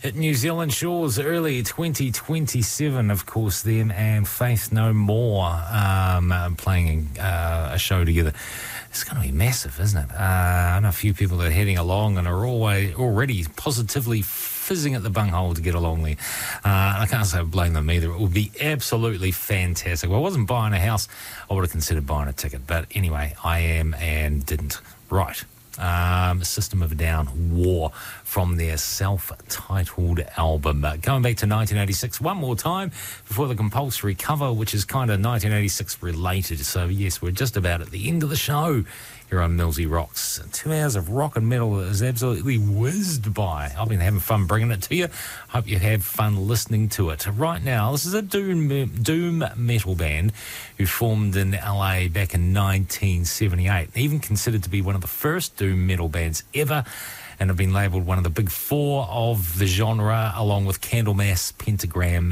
Hit New Zealand shores early 2027, of course, them and Faith No More playing a show together. It's going to be massive, isn't it? I know a few people that are heading along and are already positively fizzing at the bunghole to get along there. I can't say I blame them either. It would be absolutely fantastic. Well, I wasn't buying a house. I would have considered buying a ticket. But anyway, I am and didn't. Right. System of a Down, War, from their self-titled album. Going back to 1986 one more time before the compulsory cover, which is kind of 1986 related. So yes, we're just about at the end of the show here on Millsy Rocks. 2 hours of rock and metal that is absolutely whizzed by. I've been having fun bringing it to you. Hope you have fun listening to it. Right now, this is a doom metal band who formed in LA back in 1978. Even considered to be one of the first doom metal bands ever, and have been labelled one of the big four of the genre, along with Candlemass, Pentagram,